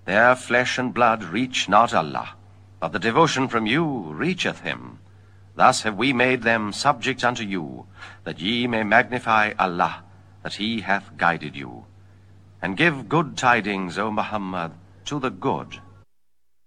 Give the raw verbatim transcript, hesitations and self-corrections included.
Their flesh and blood reach not Allah, but the devotion from you reacheth him. Thus have we made them subject unto you, that ye may magnify Allah, that he hath guided you. And give good tidings, O Muhammad, to the good,